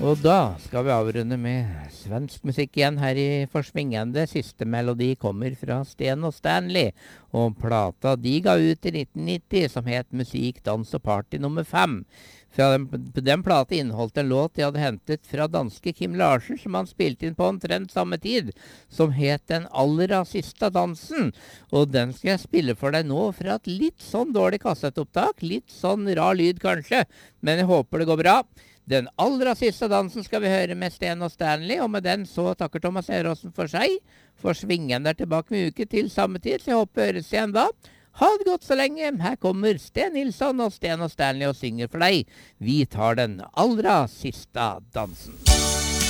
Og da skal vi avrunde med svensk musikk igjen her i Forsvingende. Siste melodi kommer fra Sten og Stanley, og plata de ga ut i 1990 som het Musikk, dans og party nummer 5. Den plata inneholdt en låt de hadde hentet fra danske Kim Larsen, som han spilte inn på omtrent samme tid, som het Den aller siste dansen. Og den skal jeg spille for deg nå fra et litt sånn dårlig kassettopptak, litt sånn rar lyd kanskje, men jeg håper det går bra. Den aller siste dansen skal vi høre med Sten og Stanley, og med den så takker Thomas Eråsen for seg. Forsvingende er tilbake med uke til samme tid, så jeg håper høres igjen da. Ha det godt så lenge. Her kommer Sten Nilsson og Sten og Stanley og synger for deg. Vi tar den aller siste dansen.